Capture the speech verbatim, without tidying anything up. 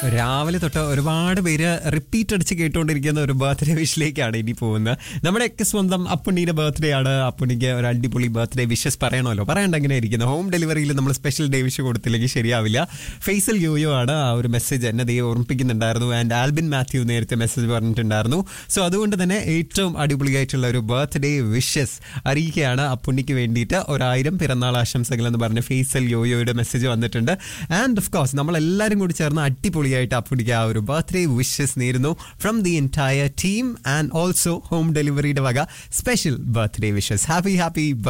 രാവിലെ തൊട്ട് ഒരുപാട് പേര് റിപ്പീറ്റ് അടിച്ച് കേട്ടുകൊണ്ടിരിക്കുന്ന ഒരു ബർത്ത്ഡേ വിഷിലേക്കാണ് ഇനി പോകുന്നത്. നമ്മുടെയൊക്കെ സ്വന്തം അപ്പുണ്ണിയുടെ ബർത്ത്ഡേ ആണ്. അപ്പുണ്ണിക്ക് ഒരു അടിപൊളി ബർത്ത്ഡേ വിഷസ് പറയണമല്ലോ, പറയണ്ട എങ്ങനെ ഇരിക്കുന്നത്. ഹോം ഡെലിവറിയിൽ നമ്മൾ സ്പെഷ്യൽ ഡേ വിഷ് കൊടുത്തില്ലെങ്കിൽ ശരിയാവില്ല. ഫെയ്സൽ യോയോ ആണ് ആ ഒരു മെസ്സേജ് എന്നെ ദേ ഓർമ്മിപ്പിക്കുന്നുണ്ടായിരുന്നു. ആൻഡ് ആൽബിൻ മാത്യു നേരത്തെ മെസ്സേജ് പറഞ്ഞിട്ടുണ്ടായിരുന്നു. സോ അതുകൊണ്ട് തന്നെ ഏറ്റവും അടിപൊളിയായിട്ടുള്ള ഒരു ബർത്ത്ഡേ വിഷസ് അറിയിക്കുകയാണ് അപ്പുണ്ണിക്ക് വേണ്ടിയിട്ട്. ഒരായിരം പിറന്നാൾ ആശംസകൾ എന്ന് പറഞ്ഞ് ഫെയ്സൽ യോയോയുടെ മെസ്സേജ് വന്നിട്ടുണ്ട്. ആൻഡ് ഓഫ് കോഴ്സ് നമ്മളെല്ലാവരും കൂടി ചേർന്ന് അടിപൊളിയായിട്ട് അപ്പുണ്ണിക്ക് ആ ഒരു ബർത്ത്ഡേ വിഷസ് നേരുന്നു from the entire team. And also home ഡെലിവറിയുടെ വക special birthday wishes. Happy happy